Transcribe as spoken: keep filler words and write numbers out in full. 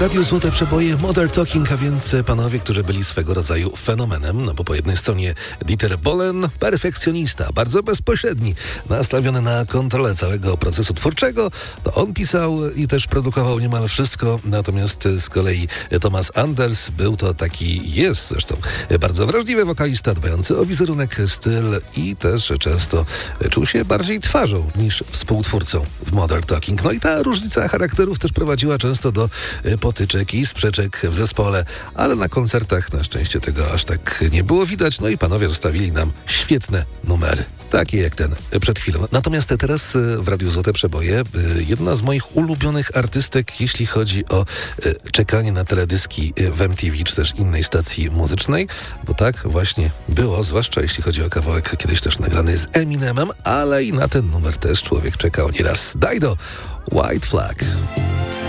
Radiu Złote Przeboje Modern Talking, a więc panowie, którzy byli swego rodzaju fenomenem, no bo po jednej stronie Dieter Bohlen, perfekcjonista, bardzo bezpośredni, nastawiony na kontrolę całego procesu twórczego, to on pisał i też produkował niemal wszystko, natomiast z kolei Thomas Anders był to taki, jest zresztą bardzo wrażliwy wokalista, dbający o wizerunek, styl i też często czuł się bardziej twarzą niż współtwórcą w Modern Talking. No i ta różnica charakterów też prowadziła często do potyczek i sprzeczek w zespole, ale na koncertach na szczęście tego aż tak nie było widać, no i panowie zostawili nam świetne numery, takie jak ten przed chwilą. Natomiast teraz w Radiu Złote Przeboje jedna z moich ulubionych artystek, jeśli chodzi o czekanie na teledyski w M T V czy też innej stacji muzycznej, bo tak właśnie było, zwłaszcza jeśli chodzi o kawałek kiedyś też nagrany z Eminemem, ale i na ten numer też człowiek czekał nieraz. Dido, White Flag.